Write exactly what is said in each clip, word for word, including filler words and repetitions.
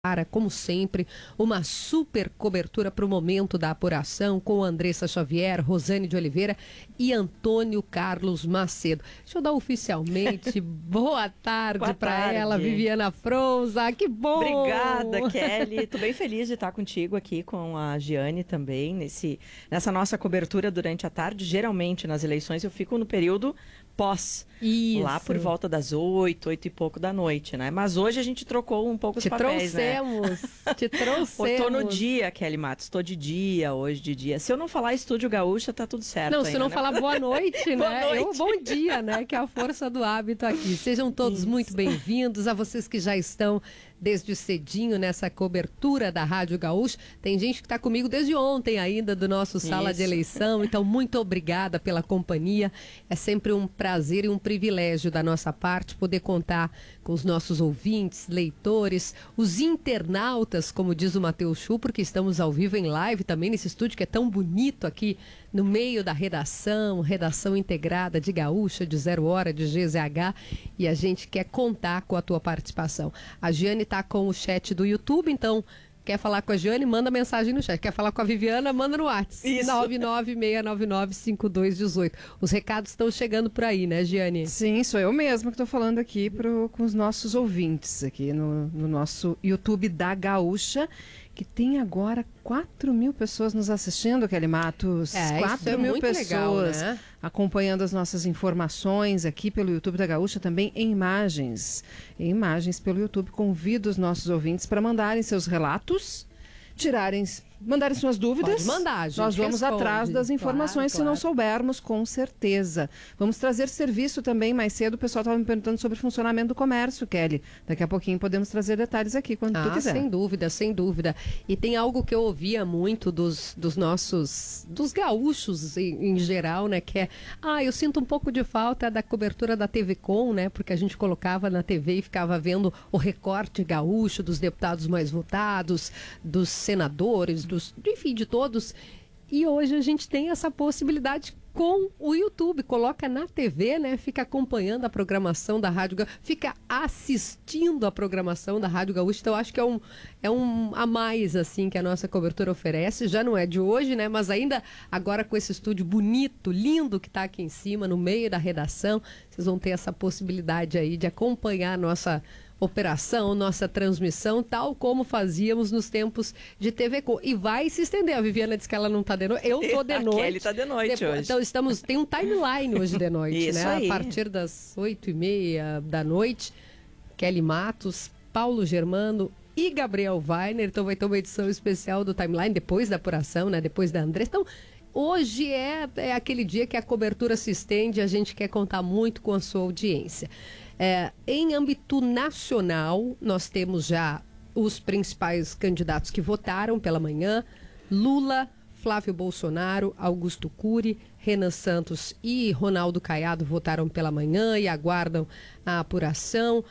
Para, como sempre, uma super cobertura para o momento da apuração com Andressa Xavier, Rosane de Oliveira e Antônio Carlos Macedo. Deixa eu dar oficialmente boa tarde para ela, Viviana Fronza. Que bom! Obrigada, Kelly. Estou bem feliz de estar contigo aqui, com a Giane também, nesse, nessa nossa cobertura durante a tarde. Geralmente, nas eleições, eu fico no período pós, Isso. lá por volta das oito, oito e pouco da noite, né? Mas hoje a gente trocou um pouco os Te papéis, né? Te trouxemos. Eu tô no dia, Kelly Matos, tô de dia hoje, de dia. Se eu não falar Estúdio Gaúcha, tá tudo certo. Não, ainda, se não né? falar boa noite, boa né? noite. Eu, bom dia, né? Que é a força do hábito aqui. Sejam todos Isso. muito bem-vindos, a vocês que já estão desde cedinho nessa cobertura da Rádio Gaúcha. Tem gente que está comigo desde ontem ainda do nosso Sala Isso. de Eleição, então muito obrigada pela companhia. É sempre um prazer e um privilégio da nossa parte poder contar com os nossos ouvintes, leitores, os internautas, como diz o Matheus Chu, porque estamos ao vivo em live também nesse estúdio que é tão bonito aqui no meio da redação, redação integrada de Gaúcha, de Zero Hora, de G Z H, e a gente quer contar com a tua participação. A Giane está com o chat do YouTube, então quer falar com a Giane, manda mensagem no chat. Quer falar com a Viviana, manda no WhatsApp. nove nove seis nove nove cinco dois um oito. Os recados estão chegando por aí, né, Giane? Sim, sou eu mesma que estou falando aqui pro, com os nossos ouvintes aqui no, no nosso YouTube da Gaúcha, que tem agora quatro mil pessoas nos assistindo, Kelly Matos. É, quatro mil pessoas legal, né? acompanhando as nossas informações aqui pelo YouTube da Gaúcha, também em imagens. Em imagens pelo YouTube. Convido os nossos ouvintes para mandarem seus relatos, tirarem, mandarem suas dúvidas. Pode mandar, gente. Nós vamos responde. atrás das informações, claro, se não claro. soubermos, com certeza. Vamos trazer serviço também. Mais cedo o pessoal estava me perguntando sobre o funcionamento do comércio, Kelly. Daqui a pouquinho podemos trazer detalhes aqui, quando ah, tu quiser. Sem dúvida, sem dúvida. E tem algo que eu ouvia muito dos, dos nossos, dos gaúchos em, em geral, né? Que é, ah, eu sinto um pouco de falta da cobertura da T V Com, né? Porque a gente colocava na T V e ficava vendo o recorte gaúcho dos deputados mais votados, dos senadores, dos, enfim, de todos. E hoje a gente tem essa possibilidade com o YouTube. Coloca na T V, né? Fica acompanhando a programação da Rádio Gaúcha, fica assistindo a programação da Rádio Gaúcha. Então, acho que é um, é um a mais, assim, que a nossa cobertura oferece. Já não é de hoje, né? Mas ainda agora com esse estúdio bonito, lindo que está aqui em cima, no meio da redação, vocês vão ter essa possibilidade aí de acompanhar a nossa operação, nossa transmissão, tal como fazíamos nos tempos de T V Com. E vai se estender. A Viviana disse que ela não está de noite. Eu estou de noite. A Kelly está de noite Depois, hoje. Então estamos, tem um timeline hoje de noite, Isso né? aí. A partir das oito e meia da noite, Kelly Matos, Paulo Germano e Gabriel Weiner. Então vai ter uma edição especial do timeline, depois da apuração, né? Depois da Andressa. Então, hoje é, é aquele dia que a cobertura se estende, a gente quer contar muito com a sua audiência. É, em âmbito nacional, nós temos já os principais candidatos que votaram pela manhã: Lula, Flávio Bolsonaro, Augusto Cury, Renan Santos e Ronaldo Caiado votaram pela manhã e aguardam a apuração.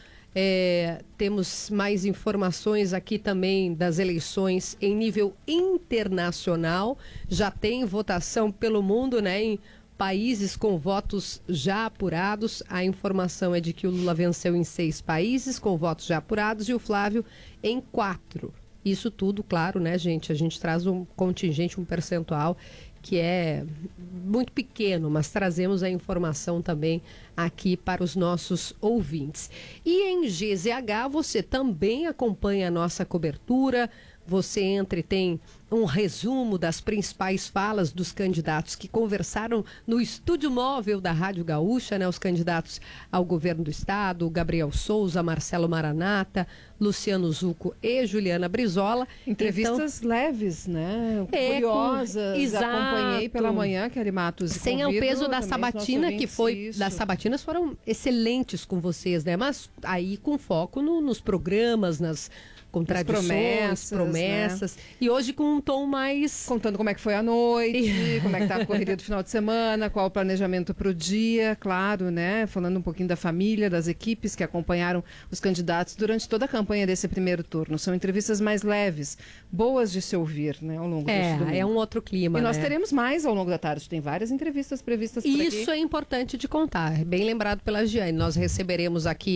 É, temos mais informações aqui também das eleições em nível internacional. Já tem votação pelo mundo, né? Em países com votos já apurados. A informação é de que o Lula venceu em seis países com votos já apurados e o Flávio em quatro. Isso tudo, claro, né, gente? A gente traz um contingente, um percentual que é muito pequeno, mas trazemos a informação também aqui para os nossos ouvintes. E em G Z H você também acompanha a nossa cobertura. Você entra e tem um resumo das principais falas dos candidatos que conversaram no estúdio móvel da Rádio Gaúcha, né? Os candidatos ao governo do estado, Gabriel Souza, Marcelo Maranata, Luciano Zucco e Juliana Brizola. Entrevistas então, leves, né? É, Curiosas. Com... Exato. Acompanhei pela manhã, Kelly Matos. Sem o peso da sabatina, que foi... Isso. Das sabatinas foram excelentes com vocês, né? Mas aí com foco no, nos programas, nas contradições, promessas, promessas né? E hoje com um tom mais... Contando como é que foi a noite, como é que tá a correria do final de semana, qual o planejamento para o dia, claro, né? Falando um pouquinho da família, das equipes que acompanharam os candidatos durante toda a campanha desse primeiro turno. São entrevistas mais leves, boas de se ouvir, né? Ao longo é, desse domingo. É um outro clima, E nós né? teremos mais ao longo da tarde. Tem várias entrevistas previstas por aqui. Isso é importante de contar. Bem lembrado pela Giane. Nós receberemos aqui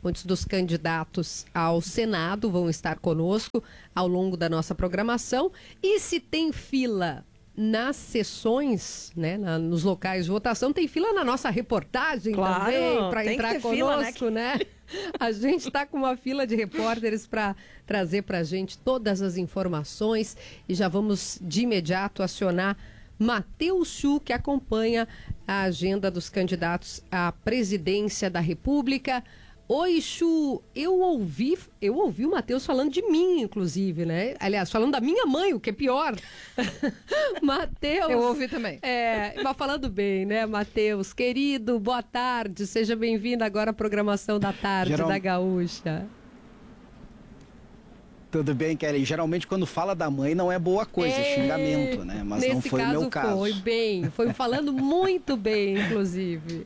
Muitos dos candidatos ao Senado vão estar conosco ao longo da nossa programação. E se tem fila nas sessões, né, na, nos locais de votação, tem fila na nossa reportagem claro, também para entrar conosco, fila, né? né? A gente está com uma fila de repórteres para trazer para a gente todas as informações e já vamos de imediato acionar Matheus Chu, que acompanha a agenda dos candidatos à presidência da República. Oi, Chu, eu ouvi, eu ouvi o Matheus falando de mim, inclusive, né? Aliás, falando da minha mãe, o que é pior. Matheus. Eu ouvi também. É, mas falando bem, né, Matheus? Querido, boa tarde, seja bem-vindo agora à programação da tarde Geral... da Gaúcha. Tudo bem, Kelly? Geralmente quando fala da mãe não é boa coisa, é xingamento, né? Mas não foi o meu caso. Foi bem, foi falando muito bem, inclusive.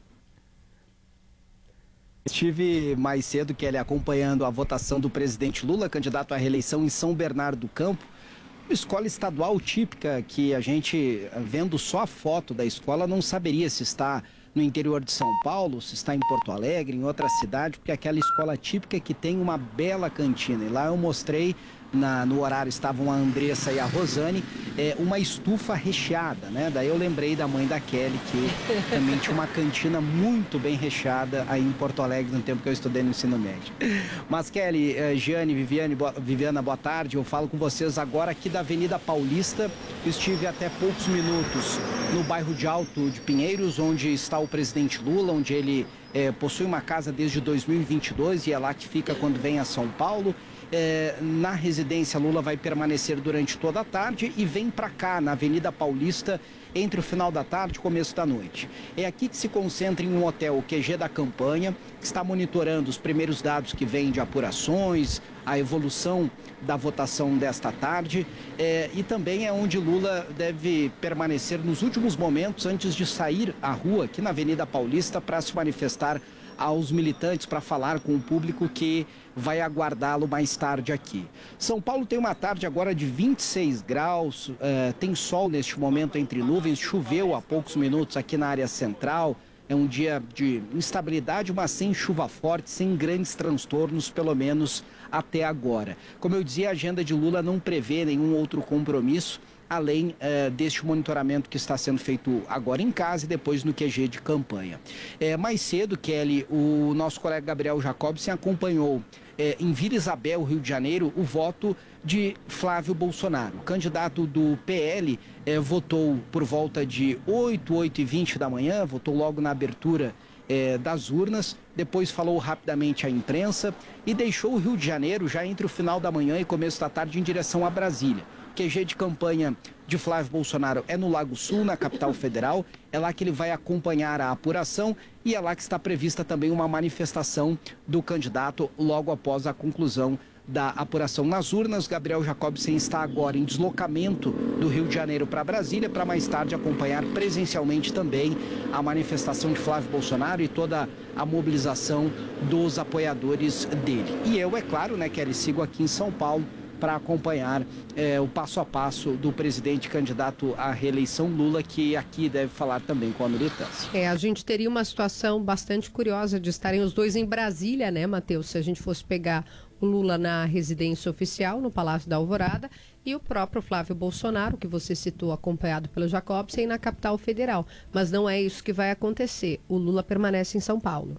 Estive mais cedo, Kelly, acompanhando a votação do presidente Lula, candidato à reeleição em São Bernardo do Campo. Uma escola estadual típica que a gente, vendo só a foto da escola, não saberia se está no interior de São Paulo, se está em Porto Alegre, em outra cidade, porque é aquela escola típica que tem uma bela cantina. E lá eu mostrei, na, no horário estavam a Andressa e a Rosane, é, uma estufa recheada, né? Daí eu lembrei da mãe da Kelly, que também tinha uma cantina muito bem recheada aí em Porto Alegre, no tempo que eu estudei no ensino médio. Mas Kelly, eh, Giane, Viviane, bo... Viviana, boa tarde. Eu falo com vocês agora aqui da Avenida Paulista. Estive até poucos minutos no bairro de Alto de Pinheiros, onde está o presidente Lula, onde ele eh, possui uma casa desde dois mil e vinte e dois e é lá que fica quando vem a São Paulo. É, na residência, Lula vai permanecer durante toda a tarde e vem para cá, na Avenida Paulista, entre o final da tarde e começo da noite. É aqui que se concentra em um hotel, o Q G da campanha, que está monitorando os primeiros dados que vêm de apurações, a evolução da votação desta tarde, é, e também é onde Lula deve permanecer nos últimos momentos antes de sair à rua, aqui na Avenida Paulista, para se manifestar aos militantes, para falar com o público que vai aguardá-lo mais tarde aqui. São Paulo tem uma tarde agora de vinte e seis graus, uh, tem sol neste momento entre nuvens, choveu há poucos minutos aqui na área central. É um dia de instabilidade, mas sem chuva forte, sem grandes transtornos, pelo menos até agora. Como eu dizia, a agenda de Lula não prevê nenhum outro compromisso, além uh, deste monitoramento que está sendo feito agora em casa e depois no Q G de campanha. É, mais cedo, Kelly, o nosso colega Gabriel Jacobsen acompanhou é, em Vila Isabel, Rio de Janeiro, o voto de Flávio Bolsonaro. O candidato do P L é, votou por volta de oito, oito e vinte da manhã, votou logo na abertura é, das urnas, depois falou rapidamente à imprensa e deixou o Rio de Janeiro já entre o final da manhã e começo da tarde em direção a Brasília. Q G de campanha de Flávio Bolsonaro é no Lago Sul, na capital federal. É lá que ele vai acompanhar a apuração e é lá que está prevista também uma manifestação do candidato logo após a conclusão da apuração nas urnas. Gabriel Jacobsen está agora em deslocamento do Rio de Janeiro para Brasília para mais tarde acompanhar presencialmente também a manifestação de Flávio Bolsonaro e toda a mobilização dos apoiadores dele. E eu, é claro, né, Kelly, sigo aqui em São Paulo para acompanhar é, o passo a passo do presidente candidato à reeleição Lula, que aqui deve falar também com a militância. É, a gente teria uma situação bastante curiosa de estarem os dois em Brasília, né, Matheus? Se a gente fosse pegar o Lula na residência oficial, no Palácio da Alvorada, e o próprio Flávio Bolsonaro, que você citou, acompanhado pelo Jacobsen, na capital federal. Mas não é isso que vai acontecer. O Lula permanece em São Paulo.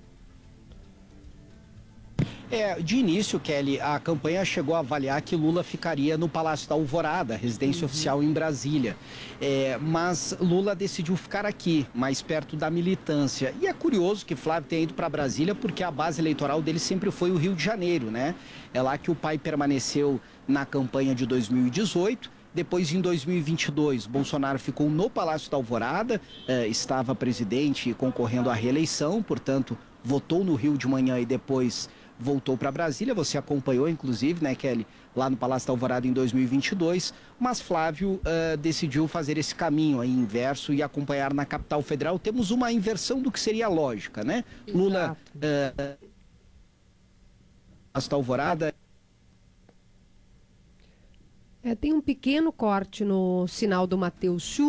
É, de início, Kelly, a campanha chegou a avaliar que Lula ficaria no Palácio da Alvorada, residência uhum. oficial em Brasília. É, mas Lula decidiu ficar aqui, mais perto da militância. E é curioso que Flávio tenha ido para Brasília, porque a base eleitoral dele sempre foi o Rio de Janeiro, né? É lá que o pai permaneceu na campanha de dois mil e dezoito. Depois, em dois mil e vinte e dois, Bolsonaro ficou no Palácio da Alvorada, eh, estava presidente e concorrendo à reeleição, portanto, votou no Rio de manhã e depois voltou para Brasília. Você acompanhou, inclusive, né, Kelly, lá no Palácio da Alvorada em dois mil e vinte e dois, mas Flávio uh, decidiu fazer esse caminho aí inverso e acompanhar na capital federal. Temos uma inversão do que seria a lógica, né? Exato. Lula, uh, Palácio da Alvorada. É, tem um pequeno corte no sinal do Matheus Chu.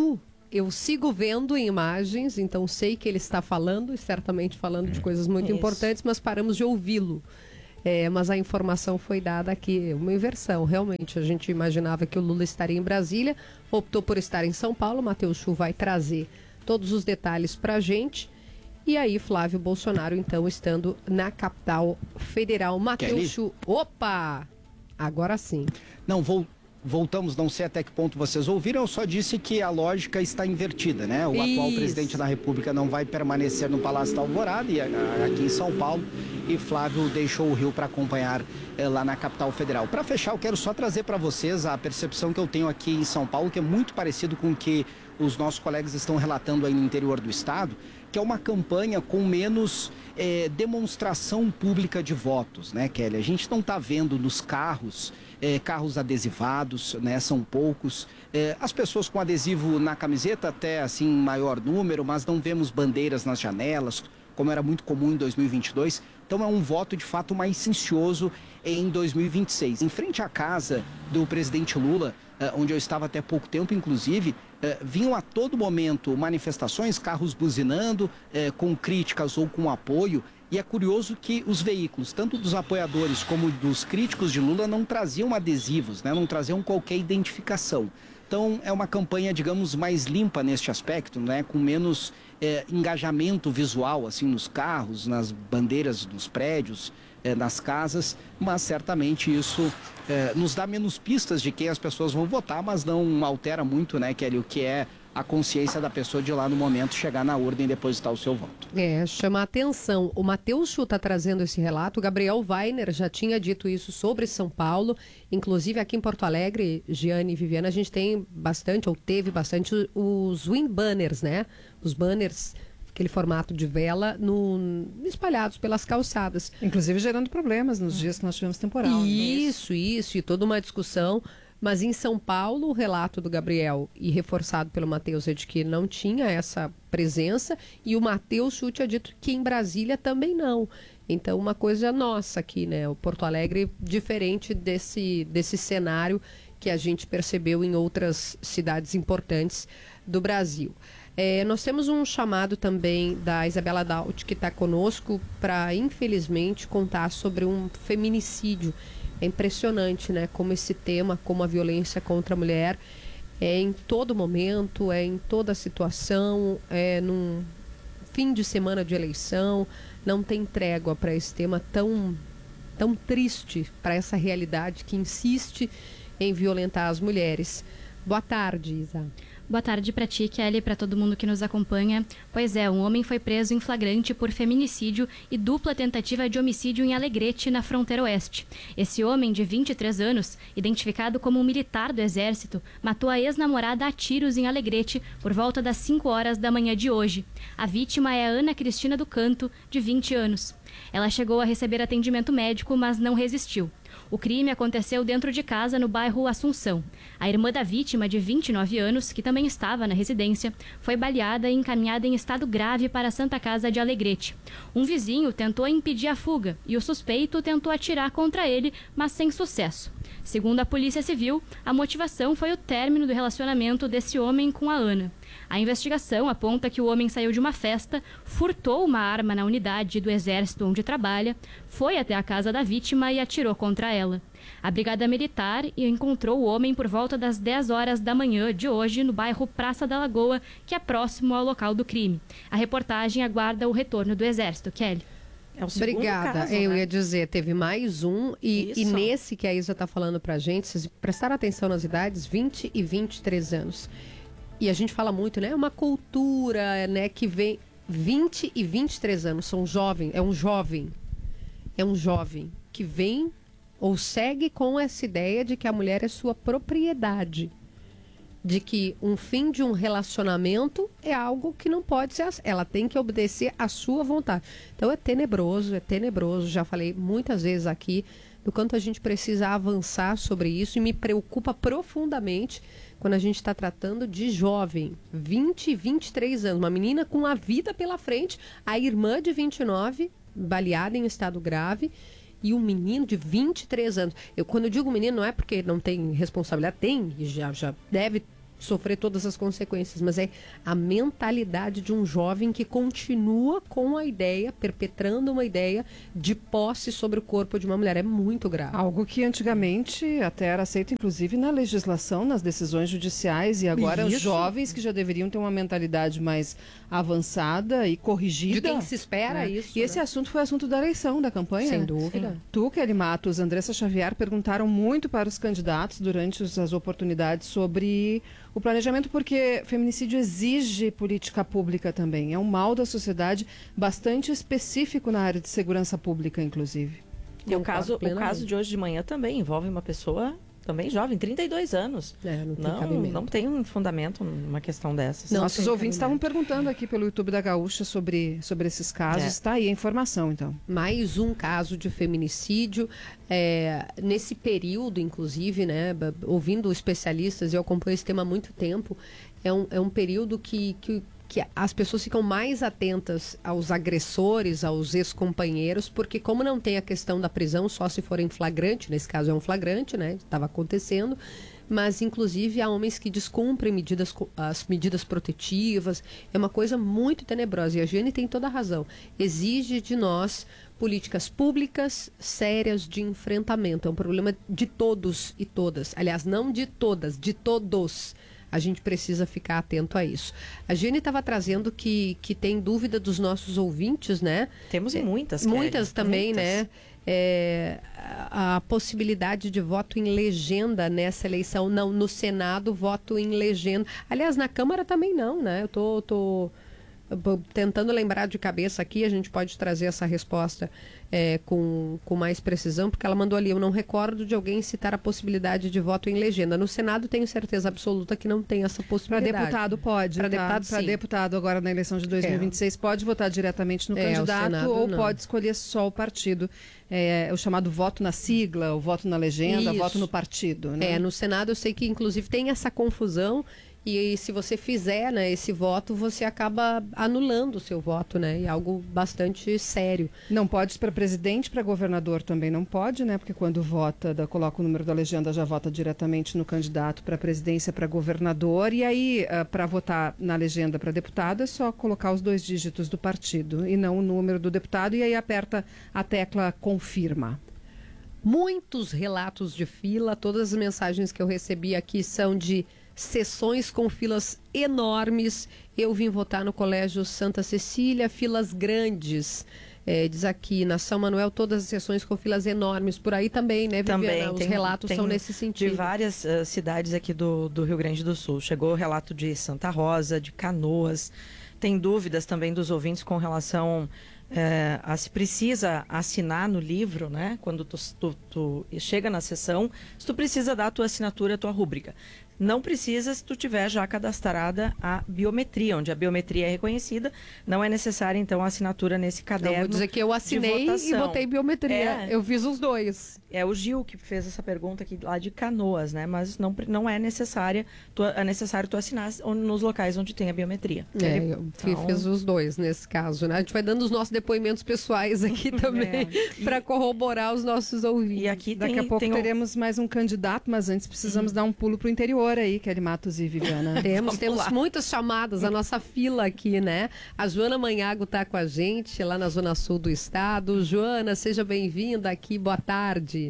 eu sigo vendo em imagens, então sei que ele está falando, e certamente falando de coisas muito Isso. importantes, mas paramos de ouvi-lo. É, mas a informação foi dada aqui, uma inversão, realmente. A gente imaginava que o Lula estaria em Brasília, optou por estar em São Paulo. Matheus Chu vai trazer todos os detalhes para a gente. E aí, Flávio Bolsonaro, então, estando na capital federal. Matheus Chu, opa! Agora sim. Não, vou... Voltamos, não sei até que ponto vocês ouviram, eu só disse que a lógica está invertida, né? O Isso. atual presidente da República não vai permanecer no Palácio da Alvorada, e, a, aqui em São Paulo, e Flávio deixou o Rio para acompanhar eh, lá na capital federal. Para fechar, eu quero só trazer para vocês a percepção que eu tenho aqui em São Paulo, que é muito parecido com o que os nossos colegas estão relatando aí no interior do estado, que é uma campanha com menos eh, demonstração pública de votos, né, Kelly? A gente não está vendo nos carros... É, carros adesivados, né, são poucos. É, as pessoas com adesivo na camiseta até assim maior número, mas não vemos bandeiras nas janelas, como era muito comum em dois mil e vinte e dois. Então é um voto de fato mais silencioso em dois mil e vinte e seis. Em frente à casa do presidente Lula, é, onde eu estava até pouco tempo, inclusive, é, vinham a todo momento manifestações, carros buzinando, é, com críticas ou com apoio. E é curioso que os veículos, tanto dos apoiadores como dos críticos de Lula, não traziam adesivos, né? Não traziam qualquer identificação. Então é uma campanha, digamos, mais limpa neste aspecto, né? Com menos é, engajamento visual assim, nos carros, nas bandeiras dos prédios, é, nas casas, mas certamente isso é, nos dá menos pistas de quem as pessoas vão votar, mas não altera muito, né, Kelly, o que é a consciência da pessoa de lá no momento chegar na urna e depositar o seu voto. É, chama a atenção. O Matheus Chu está trazendo esse relato. O Gabriel Weiner já tinha dito isso sobre São Paulo. Inclusive aqui em Porto Alegre, Giane e Viviana, a gente tem bastante, ou teve bastante, os wind banners, né? Os banners, aquele formato de vela, no, espalhados pelas calçadas. Inclusive gerando problemas nos dias que nós tivemos temporal. Isso, isso, e toda uma discussão. Mas em São Paulo, o relato do Gabriel, e reforçado pelo Matheus, é de que não tinha essa presença, e o Matheus Chu tinha dito que em Brasília também não. Então, uma coisa nossa aqui, né? O Porto Alegre, diferente desse, desse cenário que a gente percebeu em outras cidades importantes do Brasil. É, nós temos um chamado também da Isabela Daut, que está conosco, para, infelizmente, contar sobre um feminicídio. É impressionante, né? Como esse tema, como a violência contra a mulher, é em todo momento, é em toda situação, é num fim de semana de eleição, não tem trégua para esse tema tão, tão triste, para essa realidade que insiste em violentar as mulheres. Boa tarde, Isa. Boa tarde para ti, Kelly, e para todo mundo que nos acompanha. Pois é, um homem foi preso em flagrante por feminicídio e dupla tentativa de homicídio em Alegrete, na fronteira oeste. Esse homem, de vinte e três anos, identificado como um militar do Exército, matou a ex-namorada a tiros em Alegrete por volta das cinco horas da manhã de hoje. A vítima é a Ana Cristina do Canto, de vinte anos. Ela chegou a receber atendimento médico, mas não resistiu. O crime aconteceu dentro de casa, no bairro Assunção. A irmã da vítima, de vinte e nove anos, que também estava na residência, foi baleada e encaminhada em estado grave para a Santa Casa de Alegrete. Um vizinho tentou impedir a fuga e o suspeito tentou atirar contra ele, mas sem sucesso. Segundo a Polícia Civil, a motivação foi o término do relacionamento desse homem com a Ana. A investigação aponta que o homem saiu de uma festa, furtou uma arma na unidade do Exército onde trabalha, foi até a casa da vítima e atirou contra ela. A Brigada Militar encontrou o homem por volta das dez horas da manhã de hoje no bairro Praça da Lagoa, que é próximo ao local do crime. A reportagem aguarda o retorno do Exército. Kelly. É o segundo Obrigada. caso, Eu né? ia dizer, teve mais um, e, e Isso. nesse que a Isa está falando pra gente, vocês prestaram atenção nas idades, vinte e vinte e três anos. E a gente fala muito, né? Uma cultura, né, que vem vinte e vinte e três anos, são jovens, é um jovem. É um jovem que vem ou segue com essa ideia de que a mulher é sua propriedade. De que um fim de um relacionamento é algo que não pode ser, ela tem que obedecer à sua vontade. Então é tenebroso, é tenebroso, já falei muitas vezes aqui do quanto a gente precisa avançar sobre isso, e me preocupa profundamente quando a gente está tratando de jovem, vinte, vinte e três anos, uma menina com a vida pela frente, a irmã de vinte e nove, baleada em estado grave, e um menino de vinte e três anos. Eu, quando eu digo menino, não é porque não tem responsabilidade, tem, e já, já deve sofrer todas as consequências, mas é a mentalidade de um jovem que continua com a ideia, perpetrando uma ideia de posse sobre o corpo de uma mulher. É muito grave. Algo que antigamente até era aceito, inclusive, na legislação, nas decisões judiciais, e agora Isso. os jovens que já deveriam ter uma mentalidade mais avançada e corrigida. De quem se espera né? isso. E esse né? assunto foi assunto da eleição, da campanha. Sem né? dúvida. Sim. Tu, Kelly Matos, Andressa Xavier perguntaram muito para os candidatos durante as oportunidades sobre o planejamento, porque feminicídio exige política pública também. É um mal da sociedade bastante específico na área de segurança pública, inclusive. E o caso, o plenamente. caso de hoje de manhã também envolve uma pessoa também jovem, trinta e dois anos. É, não tem Não, cabimento. não tem um fundamento numa questão dessas. Não, Nossos tem ouvintes estavam cabimento. perguntando aqui pelo YouTube da Gaúcha sobre, sobre esses casos. É. Está aí a informação, então. Mais um caso de feminicídio. É, nesse período, inclusive, né, b- ouvindo especialistas, eu acompanho esse tema há muito tempo, é um, é um período que, que, que as pessoas ficam mais atentas aos agressores, aos ex-companheiros, porque como não tem a questão da prisão, só se for em flagrante, nesse caso é um flagrante, né, estava acontecendo, mas inclusive há homens que descumprem medidas, co- as medidas protetivas, é uma coisa muito tenebrosa, e a Giane tem toda a razão, exige de nós políticas públicas sérias de enfrentamento, é um problema de todos e todas, aliás, não de todas, de todos. A gente precisa ficar atento a isso. A Giane estava trazendo que, que tem dúvida dos nossos ouvintes, né? Temos muitas, Kelly, Muitas também, muitas. né? É, a, a possibilidade de voto em legenda nessa eleição. Não, no Senado, voto em legenda. Aliás, na Câmara também não, né? Eu tô, tô tentando lembrar de cabeça aqui, a gente pode trazer essa resposta é, com, com mais precisão, porque ela mandou ali, eu não recordo de alguém citar a possibilidade de voto em legenda. No Senado tenho certeza absoluta que não tem essa Para possibilidade. deputado pode. Para tá? deputado, Para sim. deputado agora na eleição de dois mil e vinte e seis pode votar diretamente no É, o candidato Senado, ou não. pode escolher só o partido. É, o chamado voto na sigla, o voto na legenda, Isso. voto no partido. Né? É, no Senado eu sei que inclusive tem essa confusão e se você fizer, né, esse voto, você acaba anulando o seu voto, né? E é algo bastante sério. Não pode para presidente, para governador também não pode, né? Porque quando vota, da, coloca o número da legenda, já vota diretamente no candidato para presidência, para governador. E aí, uh, para votar na legenda para deputado, é só colocar os dois dígitos do partido e não o número do deputado. E aí aperta a tecla confirma. Muitos relatos de fila, todas as mensagens que eu recebi aqui são de sessões com filas enormes. Eu vim votar no Colégio Santa Cecília, filas grandes. É, diz aqui, na São Manuel, todas as sessões com filas enormes. Por aí também, né, Viviana? Também, Os tem- relatos tem são nesse De sentido. várias uh, cidades aqui do, do Rio Grande do Sul. Chegou o relato de Santa Rosa, de Canoas. Tem dúvidas também dos ouvintes com relação eh, a se precisa assinar no livro, né? Quando tu, tu, tu chega na sessão, se tu precisa dar a tua assinatura, a tua rúbrica. Não precisa se tu tiver já cadastrada a biometria, onde a biometria é reconhecida, não é necessária então a assinatura nesse Eu caderno. vou dizer que eu assinei e votação. botei biometria. É. Eu fiz os dois. É o Gil que fez essa pergunta aqui lá de Canoas, né? Mas não, não é necessária, tu, é necessário tu assinar nos locais onde tem a biometria. É, Ele- eu fi- então, fiz os dois nesse caso, né? A gente vai dando os nossos depoimentos pessoais aqui também para corroborar os nossos ouvintes. E aqui Daqui tem, a pouco tem o- teremos mais um candidato, mas antes precisamos dar um pulo para o interior aí, Kelly Matos e Viviana. Temos, Vamos temos lá. muitas chamadas, a nossa fila aqui, né? A Joana Manhago está com a gente lá na Zona Sul do estado. Joana, seja bem-vinda aqui, boa tarde.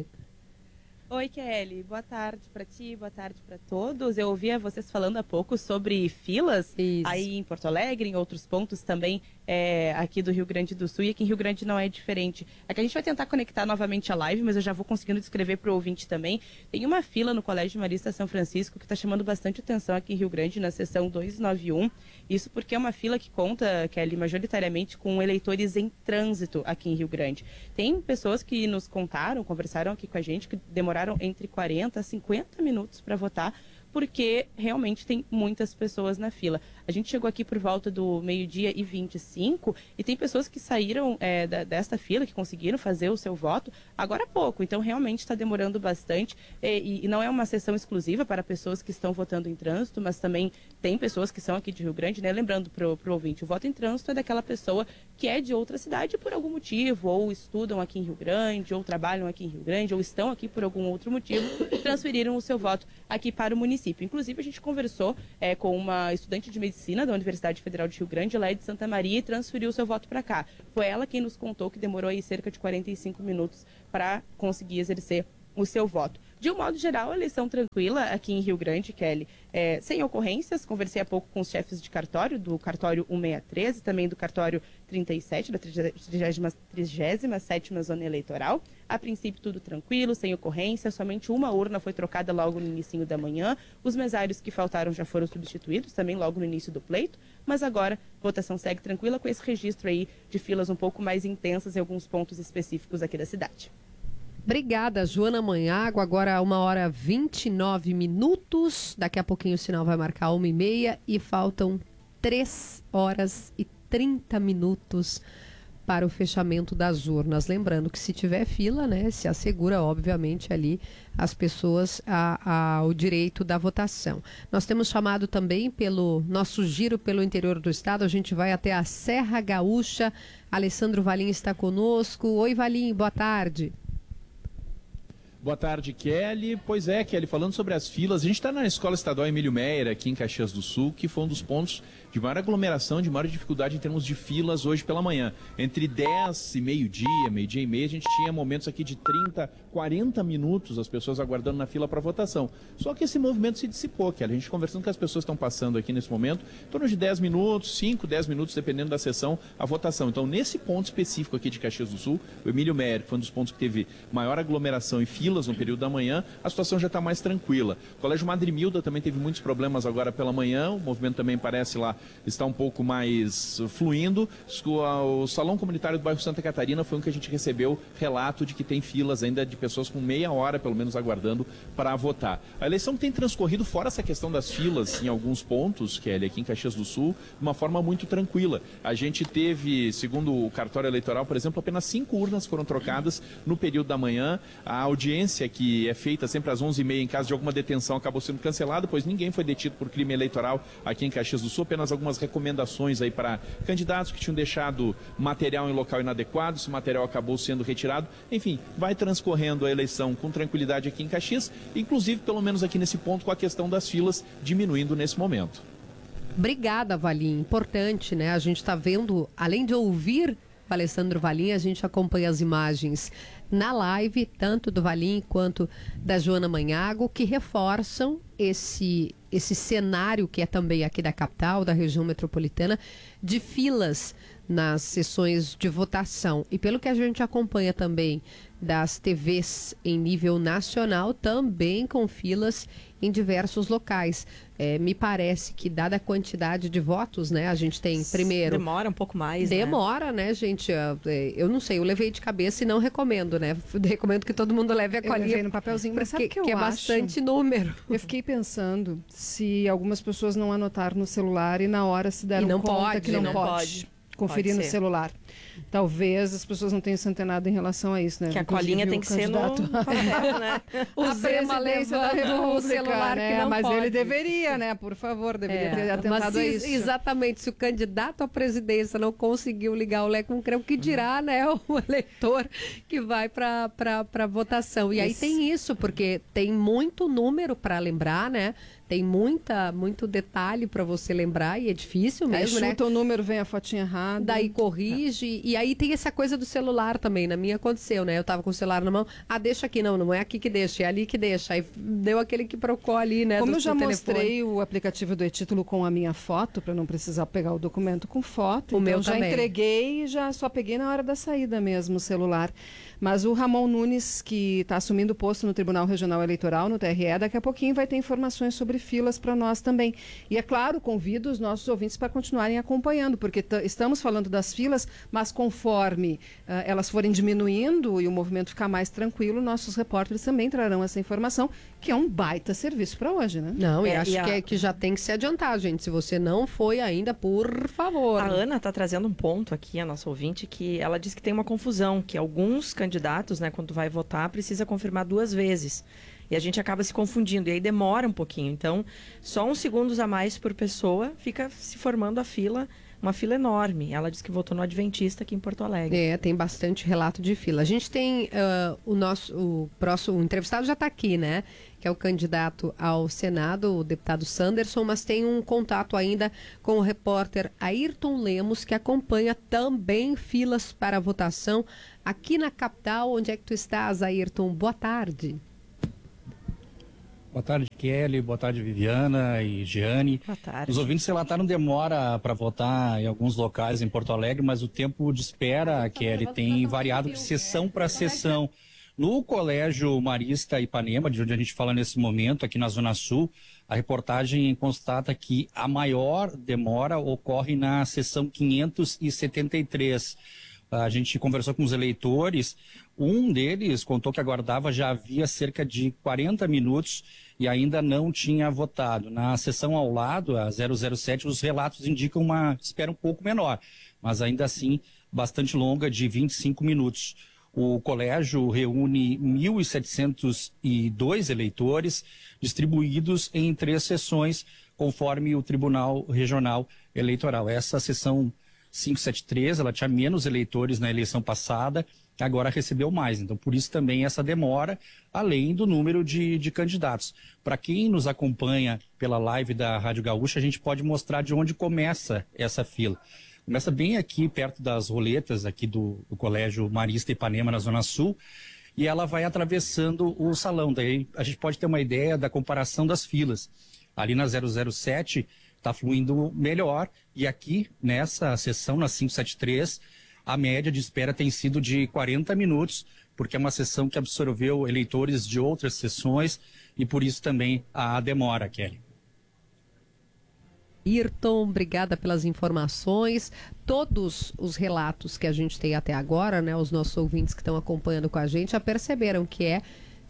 Oi, Kelly. Boa tarde para ti, boa tarde para todos. Eu ouvia vocês falando há pouco sobre filas Isso. aí em Porto Alegre, em outros pontos também é, aqui do Rio Grande do Sul, e aqui em Rio Grande não é diferente. Aqui a gente vai tentar conectar novamente a live, mas eu já vou conseguindo descrever para o ouvinte também. Tem uma fila no Colégio Marista São Francisco que está chamando bastante atenção aqui em Rio Grande, na seção duzentos e noventa e um. Isso porque é uma fila que conta, Kelly, majoritariamente com eleitores em trânsito aqui em Rio Grande. Tem pessoas que nos contaram, conversaram aqui com a gente, que demoraram entre quarenta a cinquenta minutos para votar, porque realmente tem muitas pessoas na fila. A gente chegou aqui por volta do meio-dia e vinte e cinco e tem pessoas que saíram é, da, desta fila, que conseguiram fazer o seu voto agora há pouco. Então, realmente está demorando bastante. E, e não é uma sessão exclusiva para pessoas que estão votando em trânsito, mas também tem pessoas que são aqui de Rio Grande, né? Lembrando para o ouvinte, o voto em trânsito é daquela pessoa que é de outra cidade por algum motivo, ou estudam aqui em Rio Grande, ou trabalham aqui em Rio Grande, ou estão aqui por algum outro motivo, transferiram o seu voto aqui para o município. município. Inclusive, a gente conversou é, com uma estudante de medicina da Universidade Federal de Rio Grande, ela é de Santa Maria, e transferiu o seu voto para cá. Foi ela quem nos contou que demorou aí cerca de quarenta e cinco minutos para conseguir exercer o seu voto. De um modo geral, a eleição tranquila aqui em Rio grande, Kelly, é, sem ocorrências. Conversei há pouco com os chefes de cartório, do cartório cento e sessenta e três e também do cartório trinta e sete, da trigésima sétima Zona Eleitoral. A princípio, tudo tranquilo, sem ocorrência, somente uma urna foi trocada logo no início da manhã. Os mesários que faltaram já foram substituídos, também logo no início do pleito, mas agora a votação segue tranquila com esse registro aí de filas um pouco mais intensas em alguns pontos específicos aqui da cidade. Obrigada, Joana Manhago. Agora uma hora e vinte e nove minutos. Daqui a pouquinho o sinal vai marcar uma e meia e faltam três horas e trinta minutos para o fechamento das urnas. Lembrando que se tiver fila, né, se assegura, obviamente, ali as pessoas a, a, o direito da votação. Nós temos chamado também pelo nosso giro pelo interior do estado. A gente vai até a Serra Gaúcha. Alessandro Valim está conosco. Oi, Valim, boa tarde. Boa tarde, Kelly. Pois é, Kelly, falando sobre as filas, a gente está na Escola Estadual Emílio Meyer, aqui em Caxias do Sul, que foi um dos pontos de maior aglomeração, de maior dificuldade em termos de filas hoje pela manhã. Entre dez e meio-dia, meio-dia e meia, a gente tinha momentos aqui de trinta, quarenta minutos as pessoas aguardando na fila para votação. Só que esse movimento se dissipou, Kelly. A gente conversando com as pessoas que estão passando aqui nesse momento, em torno de dez minutos, cinco, dez minutos, dependendo da sessão, a votação. Então, nesse ponto específico aqui de Caxias do Sul, o Emílio Meyer, que foi um dos pontos que teve maior aglomeração e filas no período da manhã, a situação já está mais tranquila. O Colégio Madre Milda também teve muitos problemas agora pela manhã, o movimento também parece lá está um pouco mais fluindo. O Salão Comunitário do bairro Santa Catarina foi um que a gente recebeu relato de que tem filas ainda de pessoas com meia hora, pelo menos, aguardando para votar. A eleição tem transcorrido, fora essa questão das filas, em alguns pontos, Kelly, aqui em Caxias do Sul, de uma forma muito tranquila. A gente teve, segundo o cartório eleitoral, por exemplo, apenas cinco urnas foram trocadas no período da manhã. A audiência que é feita sempre às onze e meia em caso de alguma detenção acabou sendo cancelada, pois ninguém foi detido por crime eleitoral aqui em Caxias do Sul, apenas algumas recomendações aí para candidatos que tinham deixado material em local inadequado, esse material acabou sendo retirado. Enfim, vai transcorrendo a eleição com tranquilidade aqui em Caxias, inclusive, pelo menos aqui nesse ponto, com a questão das filas diminuindo nesse momento. Obrigada, Valim. Importante, né? A gente está vendo, além de ouvir o Alessandro Valim, a gente acompanha as imagens na live, tanto do Valim quanto da Joana Manhago, que reforçam esse, esse cenário que é também aqui da capital, da região metropolitana, de filas nas sessões de votação. E pelo que a gente acompanha também das T Vs em nível nacional, também com filas em diversos locais. É, me parece que, dada a quantidade de votos, né, a gente tem primeiro... Demora um pouco mais, Demora, né, né gente? Eu não sei, eu levei de cabeça e não recomendo, né? Recomendo que todo mundo leve a colinha. Eu levei no papelzinho, mas sabe o que eu que é acho? bastante número. Eu fiquei pensando se algumas pessoas não anotaram no celular e na hora se deram E não conta pode, que não, não pode. pode. Conferir Pode no ser. celular. Talvez as pessoas não tenham se antenado em relação a isso, né? Que a Inclusive, colinha tem o que ser no candidato- papel, né? O a Zema presidência da levando o República, celular né? que não Mas pode. ele deveria, né? Por favor, deveria ter É, atentado mas a se- isso. Exatamente, se o candidato à presidência não conseguiu ligar o leque com creme, que dirá, né, o eleitor que vai para a votação. E aí Esse- tem isso, porque tem muito número para lembrar, né? Tem muita, muito detalhe para você lembrar e é difícil Aí mesmo, né? chuta o número, vem a fotinha errada. Daí corrige, e aí tem essa coisa do celular também, na minha aconteceu, né? Eu tava com o celular na mão, ah, deixa aqui, não, não é aqui que deixa, é ali que deixa. Aí deu aquele que procurou ali, né? Como do- eu já do mostrei telefone. o aplicativo do e-título com a minha foto, para não precisar pegar o documento com foto, O então meu já também. entreguei e já só peguei na hora da saída mesmo o celular. Mas o Ramon Nunes, que está assumindo o posto no Tribunal Regional Eleitoral, no T R E, daqui a pouquinho vai ter informações sobre filas para nós também. E é claro, convido os nossos ouvintes para continuarem acompanhando, porque t- estamos falando das filas, mas conforme ah, elas forem diminuindo e o movimento ficar mais tranquilo, nossos repórteres também trarão essa informação, que é um baita serviço para hoje, né? Não, e É, acho e a- que, é- que já tem que se adiantar, gente. Se você não foi ainda, por favor. A Ana está trazendo um ponto aqui, a nossa ouvinte, que ela diz que tem uma confusão, que alguns candidatos, né, quando vai votar, precisa confirmar duas vezes. E a gente acaba se confundindo, e aí demora um pouquinho. Então, só uns segundos a mais por pessoa fica se formando a fila uma fila enorme. Ela disse que votou no Adventista aqui em Porto Alegre. É, tem bastante relato de fila. A gente tem uh, o nosso o próximo o entrevistado já está aqui, né? Que é o candidato ao Senado, o deputado Sanderson, mas tem um contato ainda com o repórter Ayrton Lemos, que acompanha também filas para a votação aqui na capital. Onde é que tu estás, Ayrton? Boa tarde. Boa tarde, Kelly. Boa tarde, Viviana e Jeane. Boa tarde. Os ouvintes relataram demora para votar em alguns locais em Porto Alegre, mas o tempo de espera, Kelly, tem variado de sessão para sessão. No Colégio Marista Ipanema, de onde a gente fala nesse momento, aqui na Zona Sul, a reportagem constata que a maior demora ocorre na sessão quinhentos e setenta e três. A gente conversou com os eleitores, um deles contou que aguardava já havia cerca de quarenta minutos e ainda não tinha votado. Na sessão ao lado, a zero zero sete, os relatos indicam uma espera um pouco menor, mas ainda assim bastante longa, de vinte e cinco minutos. O colégio reúne mil setecentos e dois eleitores, distribuídos em três sessões, conforme o Tribunal Regional Eleitoral. Essa sessão quinhentos e setenta e três, ela tinha menos eleitores na eleição passada, agora recebeu mais. Então, por isso também essa demora, além do número de, de candidatos. Para quem nos acompanha pela live da Rádio Gaúcha, a gente pode mostrar de onde começa essa fila. Começa bem aqui, perto das roletas aqui do, do Colégio Marista Ipanema, na Zona Sul, e ela vai atravessando o salão. Daí a gente pode ter uma ideia da comparação das filas. Ali na zero zero sete está fluindo melhor, e aqui nessa sessão, na quinhentos e setenta e três, a média de espera tem sido de quarenta minutos, porque é uma sessão que absorveu eleitores de outras sessões, e por isso também a demora, Kelly. Ayrton, obrigada pelas informações. Todos os relatos que a gente tem até agora, né, os nossos ouvintes que estão acompanhando com a gente já perceberam que é,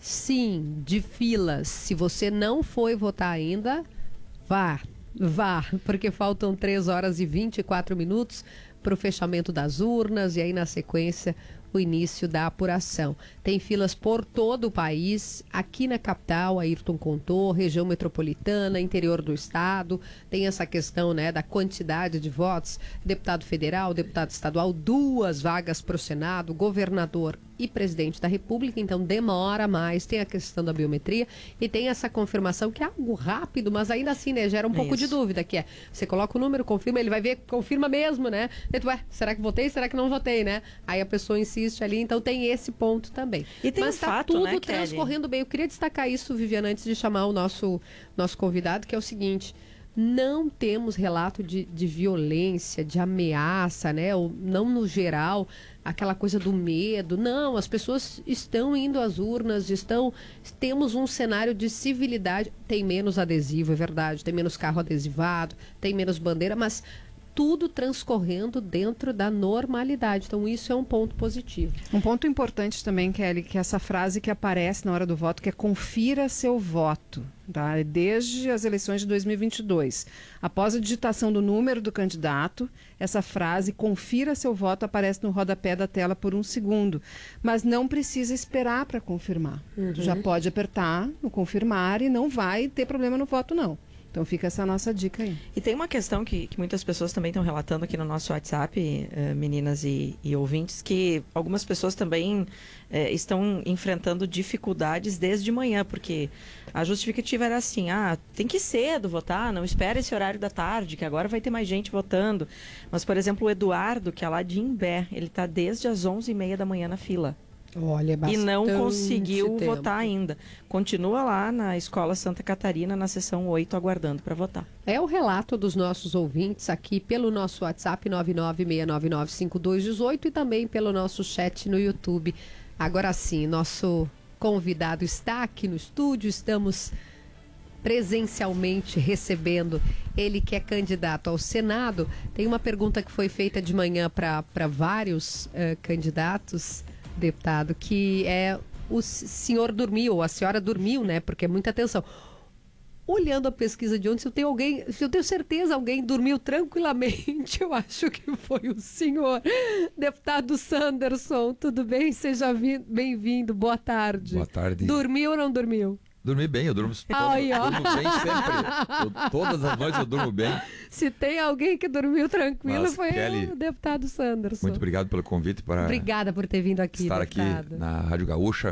sim, de filas. Se você não foi votar ainda, vá, vá, porque faltam três horas e vinte e quatro minutos para o fechamento das urnas e aí, na sequência, o início da apuração. Tem filas por todo o país, aqui na capital, Ayrton contou, região metropolitana, interior do estado, tem essa questão, né, da quantidade de votos, deputado federal, deputado estadual, duas vagas para o Senado, governador e presidente da República, então demora mais, tem a questão da biometria e tem essa confirmação que é algo rápido, mas ainda assim, né, gera um pouco Isso. de dúvida, que é, você coloca o número, confirma, ele vai ver, confirma mesmo, né? E tu, ué, será que votei, será que não votei, né? Aí a pessoa insiste ali, então tem esse ponto também. E tem mas um tá fato, tudo né, transcorrendo bem. Eu queria destacar isso, Viviana, antes de chamar o nosso, nosso convidado, que é o seguinte: não temos relato de, de violência, de ameaça, né? Ou não no geral, aquela coisa do medo. Não, as pessoas estão indo às urnas, estão. Temos um cenário de civilidade. Tem menos adesivo, é verdade, tem menos carro adesivado, tem menos bandeira, mas tudo transcorrendo dentro da normalidade. Então, isso é um ponto positivo. Um ponto importante também, Kelly, que é essa frase que aparece na hora do voto, que é confira seu voto. Tá? Desde as eleições de dois mil e vinte e dois. Após a digitação do número do candidato, essa frase, confira seu voto, aparece no rodapé da tela por um segundo. Mas não precisa esperar para confirmar. Uhum. Tu já pode apertar no confirmar e não vai ter problema no voto, não. Então fica essa nossa dica aí. E tem uma questão que, que muitas pessoas também estão relatando aqui no nosso WhatsApp, eh, meninas e, e ouvintes, que algumas pessoas também eh, estão enfrentando dificuldades desde manhã, porque a justificativa era assim, ah, tem que ir cedo votar, não espera esse horário da tarde, que agora vai ter mais gente votando. Mas, por exemplo, o Eduardo, que é lá de Imbé, ele está desde as onze e meia da manhã na fila. Olha, e não conseguiu tempo. votar ainda. Continua lá na Escola Santa Catarina, na sessão oito, aguardando para votar. É o relato dos nossos ouvintes aqui pelo nosso WhatsApp nove nove seis nove nove cinco dois um oito e também pelo nosso chat no YouTube. Agora sim, nosso convidado está aqui no estúdio, estamos presencialmente recebendo ele, que é candidato ao Senado. Tem uma pergunta que foi feita de manhã para vários uh, candidatos, deputado, que é: o senhor dormiu, ou a senhora dormiu, né? Porque é muita atenção. Olhando a pesquisa de ontem, se eu tenho alguém, se eu tenho certeza alguém dormiu tranquilamente, eu acho que foi o senhor. Deputado Sanderson, tudo bem? Seja bem-vindo, boa tarde. Boa tarde. Dormiu ou não dormiu? Dormi bem, eu durmo, Ai, todo, durmo bem sempre. Eu, todas as noites eu durmo bem. Se tem alguém que dormiu tranquilo, Mas, foi Kelly, o deputado Sanderson. Muito obrigado pelo convite para Obrigada por ter vindo aqui, estar deputado. aqui na Rádio Gaúcha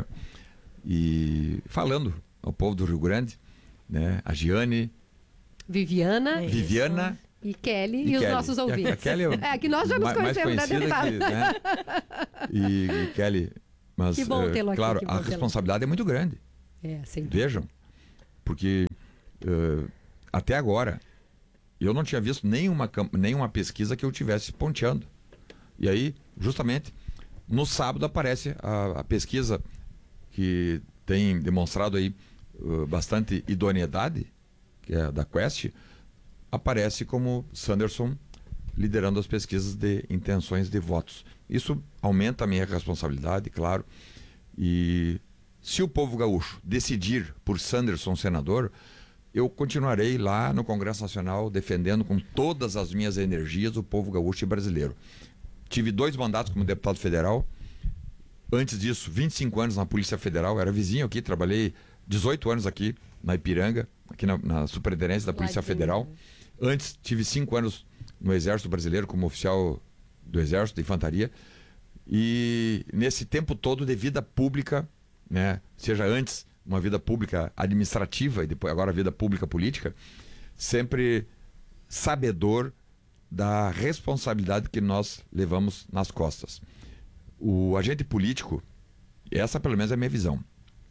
e falando ao povo do Rio Grande, né? A Giane, Viviana. É. Viviana E Kelly e, e os Kelly. nossos E a- ouvintes. a Kelly é, É, que nós já nos mais, mais conhecemos, né, conhecida deputado? que, né? E, e Kelly, mas Que bom eh, tê-lo aqui, claro, que bom a tê-lo responsabilidade é muito grande. É, sem dúvida. Vejam, porque eh, até agora eu não tinha visto nenhuma, cam- nenhuma pesquisa que eu tivesse ponteando. E aí, justamente, no sábado aparece a, a pesquisa que tem demonstrado aí uh, bastante idoneidade, que é da Quest, aparece como Sanderson liderando as pesquisas de intenções de votos. Isso aumenta a minha responsabilidade, claro, e se o povo gaúcho decidir por Sanderson senador, eu continuarei lá no Congresso Nacional defendendo com todas as minhas energias o povo gaúcho e brasileiro. Tive dois mandatos como deputado federal. Antes disso, vinte e cinco anos na Polícia Federal. Era vizinho aqui, trabalhei dezoito anos aqui na Ipiranga, aqui na, na Superintendência da Polícia Ladinho. Federal. Antes, tive cinco anos no Exército Brasileiro como oficial do Exército de Infantaria. E nesse tempo todo de vida pública, né, seja antes uma vida pública administrativa e depois agora a vida pública política, sempre sabedor da responsabilidade que nós levamos nas costas. O agente político, essa pelo menos é a minha visão,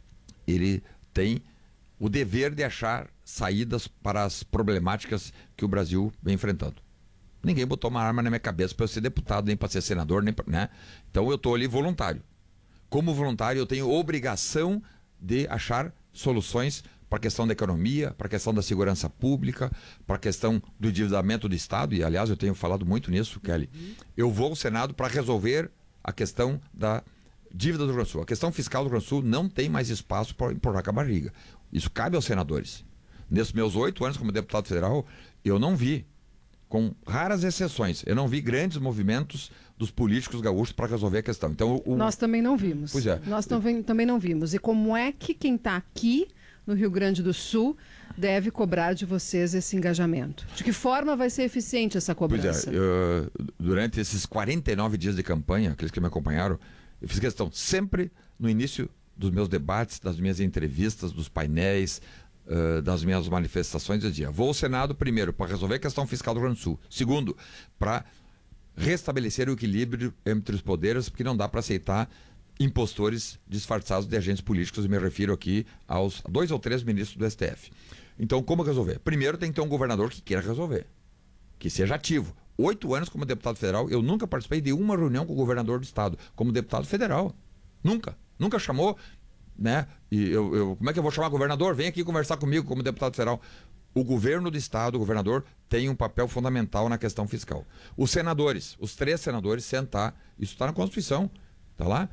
ele tem o dever de achar saídas para as problemáticas que o Brasil vem enfrentando. Ninguém botou uma arma na minha cabeça para eu ser deputado, nem para ser senador, nem pra, né? Então eu estou ali voluntário. Como voluntário, eu tenho obrigação de achar soluções para a questão da economia, para a questão da segurança pública, para a questão do endividamento do Estado, e aliás eu tenho falado muito nisso, Kelly. Eu vou ao Senado para resolver a questão da dívida do Rio Grande do Sul. A questão fiscal do Rio Grande do Sul não tem mais espaço para empurrar com a barriga. Isso cabe aos senadores. Nesses meus oito anos como deputado federal, eu não vi, com raras exceções, eu não vi grandes movimentos dos políticos gaúchos para resolver a questão. Então, o... Nós também não vimos. Pois é. Nós também, também não vimos. E como é que quem está aqui no Rio Grande do Sul deve cobrar de vocês esse engajamento? De que forma vai ser eficiente essa cobrança? Pois é, eu, durante esses quarenta e nove dias de campanha, aqueles que me acompanharam, eu fiz questão sempre no início dos meus debates, das minhas entrevistas, dos painéis, uh, das minhas manifestações, eu dizia, vou ao Senado primeiro para resolver a questão fiscal do Rio Grande do Sul. Segundo, para restabelecer o equilíbrio entre os poderes, porque não dá para aceitar impostores disfarçados de agentes políticos, e me refiro aqui aos dois ou três ministros do S T F. Então, como resolver? Primeiro tem que ter um governador que queira resolver, que seja ativo. Oito anos como deputado federal, eu nunca participei de uma reunião com o governador do estado, como deputado federal. Nunca. Nunca chamou, né? E eu, eu, como é que eu vou chamar governador? Vem aqui conversar comigo como deputado federal. O governo do estado, o governador, tem um papel fundamental na questão fiscal. Os senadores, os três senadores, sentar, isso está na Constituição, está lá.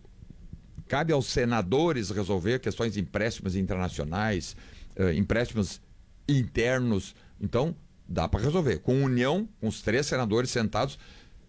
Cabe aos senadores resolver questões de empréstimos internacionais, uh, empréstimos internos. Então, dá para resolver. Com união, com os três senadores sentados,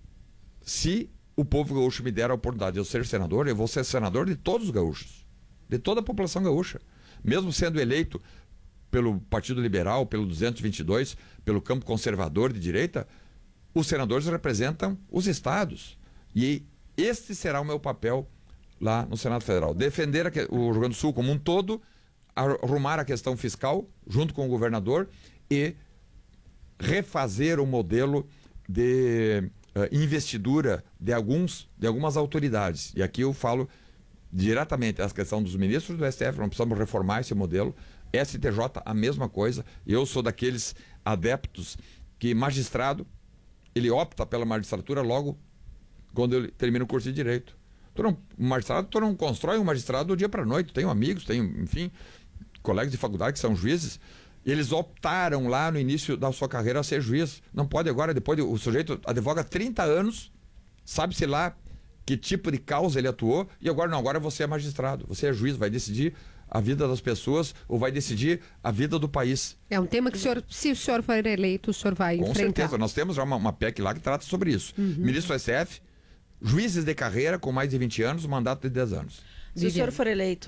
se o povo gaúcho me der a oportunidade de eu ser senador, eu vou ser senador de todos os gaúchos, de toda a população gaúcha. Mesmo sendo eleito pelo Partido Liberal, pelo duzentos e vinte e dois, pelo campo conservador de direita, os senadores representam os estados. E este será o meu papel lá no Senado Federal. Defender a, o Rio Grande do Sul como um todo, arrumar a questão fiscal junto com o governador e refazer o modelo de uh, investidura de, alguns, de algumas autoridades. E aqui eu falo diretamente a questão dos ministros do S T F, não precisamos reformar esse modelo. S T J, a mesma coisa. Eu sou daqueles adeptos que magistrado, ele opta pela magistratura logo quando ele termina o curso de Direito. Tu não, um magistrado, tu não constrói um magistrado do dia para a noite. Tenho amigos, tenho, enfim, colegas de faculdade que são juízes. Eles optaram lá no início da sua carreira a ser juiz. Não pode agora, depois de, o sujeito advoga trinta anos, sabe-se lá que tipo de causa ele atuou, e agora não, agora você é magistrado, você é juiz, vai decidir a vida das pessoas ou vai decidir a vida do país. É um tema que, o senhor, se o senhor for eleito, o senhor vai Com enfrentar. Com certeza, nós temos já uma, uma P E C lá que trata sobre isso. Uhum. Ministro do S T F, juízes de carreira com mais de vinte anos, mandato de dez anos. Se o senhor for eleito,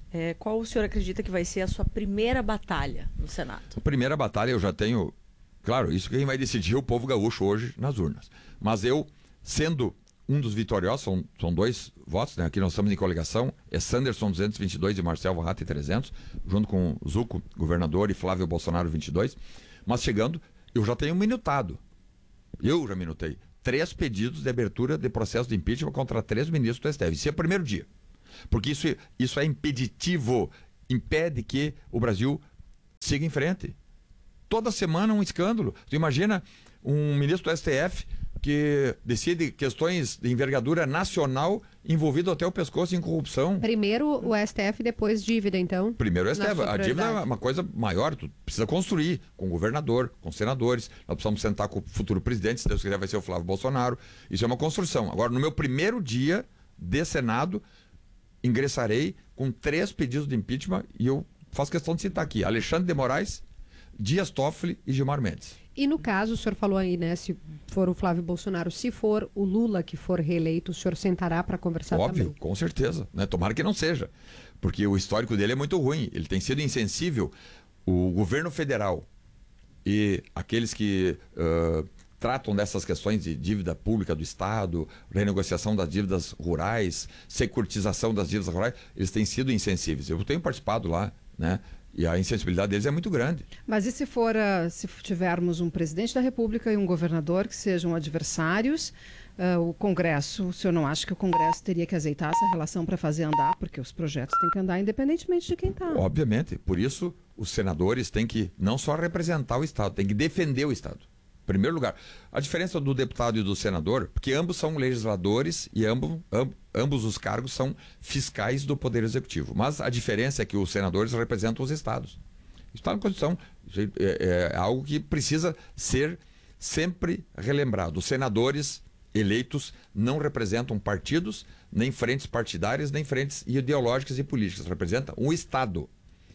É, qual o senhor acredita que vai ser a sua primeira batalha no Senado? A primeira batalha eu já tenho... Claro, isso quem vai decidir é o povo gaúcho hoje nas urnas. Mas eu, sendo um dos vitoriosos, são, são dois votos, né? Aqui nós estamos em coligação, é Sanderson duzentos e vinte e dois e Marcel Varrata trezentos, junto com Zuco, governador, e Flávio Bolsonaro vinte e dois. Mas chegando, eu já tenho minutado, eu já minutei, três pedidos de abertura de processo de impeachment contra três ministros do S T F. Isso é o primeiro dia. Porque isso, isso é impeditivo, impede que o Brasil siga em frente. Toda semana um escândalo. Tu imagina um ministro do S T F que decide questões de envergadura nacional envolvido até o pescoço em corrupção. Primeiro o S T F, depois dívida, então? Primeiro o S T F. A dívida é uma coisa maior, tu precisa construir com o governador, com os senadores. Nós precisamos sentar com o futuro presidente, se Deus quiser vai ser o Flávio Bolsonaro. Isso é uma construção. Agora, no meu primeiro dia de Senado, ingressarei com três pedidos de impeachment e eu faço questão de citar aqui: Alexandre de Moraes, Dias Toffoli e Gilmar Mendes. E no caso, o senhor falou aí, né, se for o Flávio Bolsonaro, se for o Lula que for reeleito, o senhor sentará para conversar Óbvio, também? Com certeza, né? Tomara que não seja, porque o histórico dele é muito ruim, ele tem sido insensível. O governo federal e aqueles que uh, tratam dessas questões de dívida pública do Estado, renegociação das dívidas rurais, securitização das dívidas rurais, eles têm sido insensíveis. Eu tenho participado lá, né? E a insensibilidade deles é muito grande. Mas e se for, uh, se tivermos um presidente da República e um governador que sejam adversários, uh, o Congresso, o senhor não acha que o Congresso teria que azeitar essa relação para fazer andar? Porque os projetos têm que andar independentemente de quem está. Obviamente. Por isso, os senadores têm que não só representar o Estado, têm que defender o Estado. Em primeiro lugar, a diferença do deputado e do senador, porque ambos são legisladores e ambos, amb, ambos os cargos são fiscais do Poder Executivo. Mas a diferença é que os senadores representam os estados. Isso está na Constituição. É, é algo que precisa ser sempre relembrado. Os senadores eleitos não representam partidos, nem frentes partidárias, nem frentes ideológicas e políticas. Representam um Estado.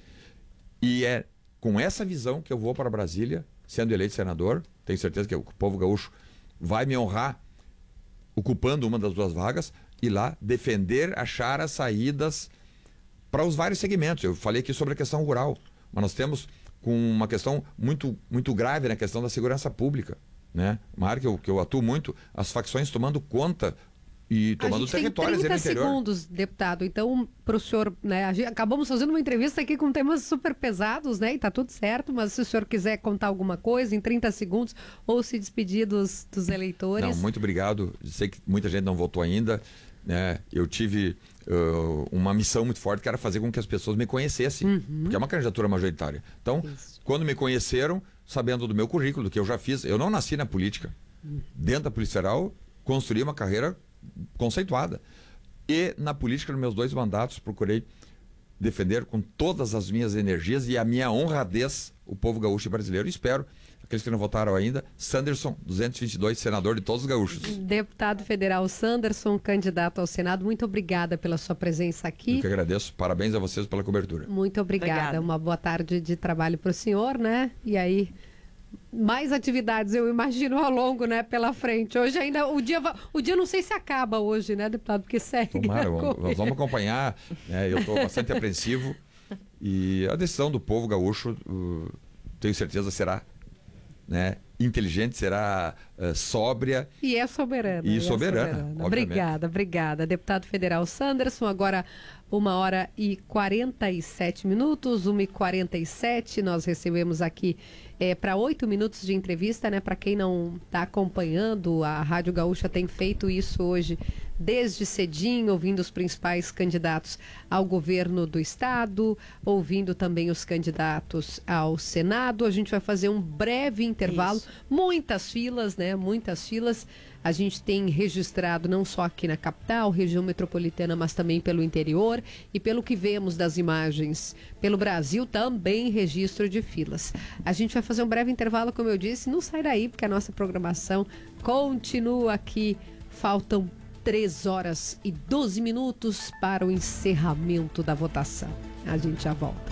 E é com essa visão que eu vou para Brasília, sendo eleito senador. Tenho certeza que o povo gaúcho vai me honrar ocupando uma das duas vagas e lá defender, achar as saídas para os vários segmentos. Eu falei aqui sobre a questão rural, mas nós temos com uma questão muito, muito grave na questão da segurança pública, né? Uma área que eu, que eu atuo muito, as facções tomando conta e tomando territórios no interior. A gente tem trinta segundos, deputado. Então, para o senhor, né, a gente, acabamos fazendo uma entrevista aqui com temas super pesados, né? E tá tudo certo, mas se o senhor quiser contar alguma coisa em trinta segundos ou se despedir dos, dos eleitores. Não, muito obrigado. Sei que muita gente não votou ainda, né? Eu tive uh, uma missão muito forte que era fazer com que as pessoas me conhecessem, uhum. porque é uma candidatura majoritária. Então, Isso. quando me conheceram, sabendo do meu currículo, do que eu já fiz, eu não nasci na política. Uhum. Dentro da Polícia Federal, construí uma carreira conceituada. E na política, nos meus dois mandatos, procurei defender com todas as minhas energias e a minha honradez o povo gaúcho e brasileiro. E espero, aqueles que não votaram ainda, Sanderson duzentos e vinte e dois, senador de todos os gaúchos. Deputado federal Sanderson, candidato ao Senado, muito obrigada pela sua presença aqui. Eu que agradeço. Parabéns a vocês pela cobertura. Muito obrigada. obrigada. Uma boa tarde de trabalho para o senhor, né? E aí... mais atividades, eu imagino, ao longo, né, pela frente. Hoje ainda, o dia, o dia não sei se acaba hoje, né, deputado, porque segue. Tomara, nós vamos acompanhar, né, eu estou bastante apreensivo e a decisão do povo gaúcho, uh, tenho certeza, será, né, inteligente, será uh, sóbria. E é soberana. E, e soberana, é soberana. Obrigada, obrigada. Deputado federal Sanderson, agora uma hora e quarenta e sete minutos, uma e quarenta e sete, nós recebemos aqui é, para oito minutos de entrevista, né? Para quem não está acompanhando, a Rádio Gaúcha tem feito isso hoje desde cedinho, ouvindo os principais candidatos ao governo do estado, ouvindo também os candidatos ao Senado. A gente vai fazer um breve intervalo, isso. Muitas filas, né? Muitas filas. A gente tem registrado não só aqui na capital, região metropolitana, mas também pelo interior e pelo que vemos das imagens pelo Brasil, também registro de filas. A gente vai fazer um breve intervalo, como eu disse, não sai daí, porque a nossa programação continua aqui. Faltam três horas e doze minutos para o encerramento da votação. A gente já volta.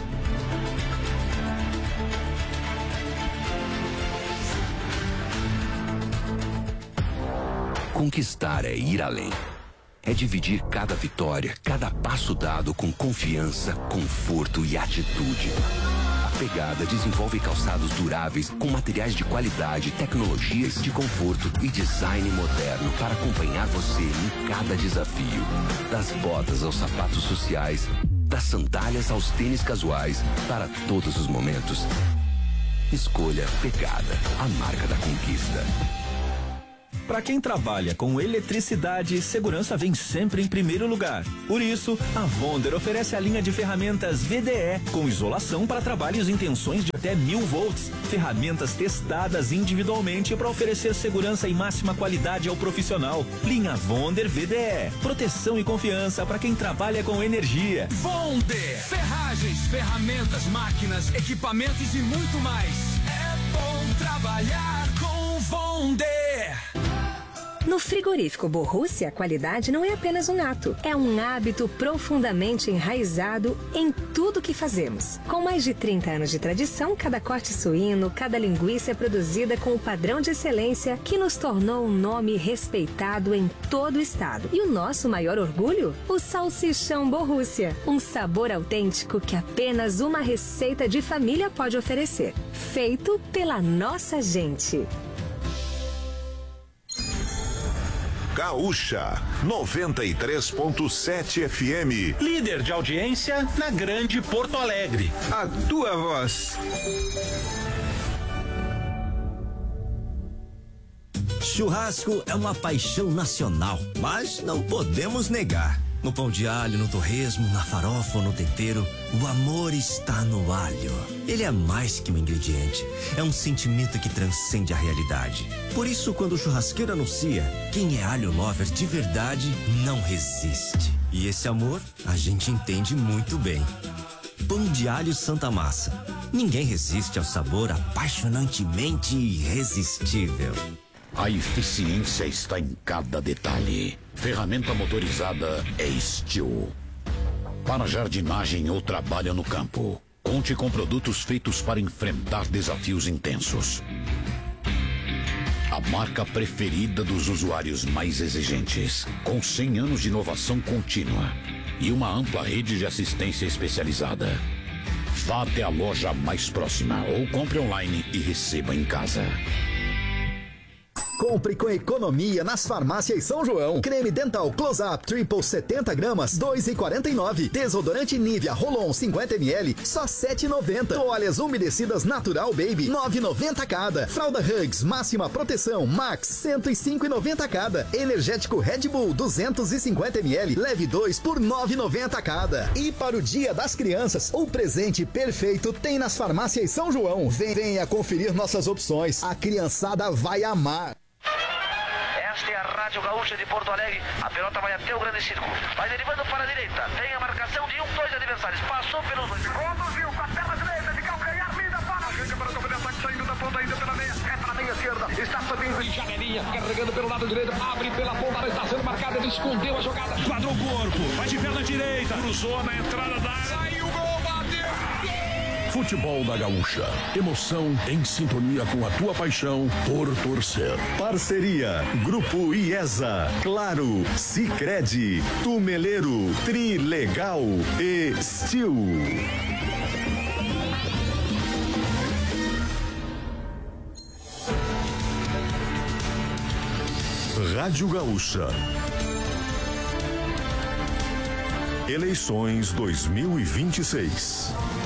Conquistar é ir além. é dividir cada vitória, cada passo dado com confiança, conforto e atitude. A Pegada desenvolve calçados duráveis com materiais de qualidade, tecnologias de conforto e design moderno para acompanhar você em cada desafio. Das botas aos sapatos sociais, das sandálias aos tênis casuais, para todos os momentos. Escolha Pegada, a marca da conquista. Para quem trabalha com eletricidade, segurança vem sempre em primeiro lugar. Por isso, a Vonder oferece a linha de ferramentas V D E, com isolação para trabalhos em tensões de até mil volts. Ferramentas testadas individualmente para oferecer segurança e máxima qualidade ao profissional. Linha Vonder V D E. Proteção e confiança para quem trabalha com energia. Vonder. Ferragens, ferramentas, máquinas, equipamentos e muito mais. É bom trabalhar com Vonder. No frigorífico Borrussia, a qualidade não é apenas um ato, é um hábito profundamente enraizado em tudo que fazemos. Com mais de trinta anos de tradição, cada corte suíno, cada linguiça é produzida com o padrão de excelência que nos tornou um nome respeitado em todo o estado. E o nosso maior orgulho? O salsichão Borrussia, um sabor autêntico que apenas uma receita de família pode oferecer. Feito pela nossa gente. Gaúcha, noventa e três ponto sete F M. Líder de audiência na Grande Porto Alegre. A tua voz. Churrasco é uma paixão nacional, mas não podemos negar. No pão de alho, no torresmo, na farofa ou no tempero, o amor está no alho. Ele é mais que um ingrediente, é um sentimento que transcende a realidade. Por isso, quando o churrasqueiro anuncia, quem é alho lover de verdade não resiste. E esse amor a gente entende muito bem. Pão de alho Santa Massa. Ninguém resiste ao sabor apaixonantemente irresistível. A eficiência está em cada detalhe. Ferramenta motorizada é Steel. Para jardinagem ou trabalho no campo, conte com produtos feitos para enfrentar desafios intensos. A marca preferida dos usuários mais exigentes, com cem anos de inovação contínua e uma ampla rede de assistência especializada. Vá até a loja mais próxima ou compre online e receba em casa. Compre com economia nas farmácias São João. Creme dental Close-Up Triple setenta gramas, dois e quarenta e nove. Desodorante Nivea Rolon cinquenta mililitros, só sete e noventa. Toalhas umedecidas Natural Baby, nove e noventa cada. Fralda Hugs máxima proteção Max, cento e cinco e noventa cada. Energético Red Bull duzentos e cinquenta mililitros, leve dois por nove e noventa cada. E para o Dia das Crianças, o presente perfeito tem nas farmácias São João. Vem, venha conferir nossas opções. A criançada vai amar. Esta é a Rádio Gaúcha de Porto Alegre. A pelota vai até o grande círculo. Vai derivando para a direita. Tem a marcação de um, dois adversários. Passou pelos dois. Conduziu com a perna direita de calcanhar. Linda para a chega para o campo de ataque. Saindo da ponta ainda pela meia. É para a meia esquerda. Está subindo em janelinha. Carregando pelo lado direito. Abre pela ponta. Está sendo marcada. Ele escondeu a jogada. Quadrou o corpo. Vai de perna direita. Cruzou na entrada da área. Saiu o gol. Bateu. Futebol da Gaúcha. Emoção em sintonia com a tua paixão por torcer. Parceria Grupo IESA, Claro, Sicredi, Tumeleiro, Trilegal e Steel. Rádio Gaúcha. Eleições dois mil e vinte e seis.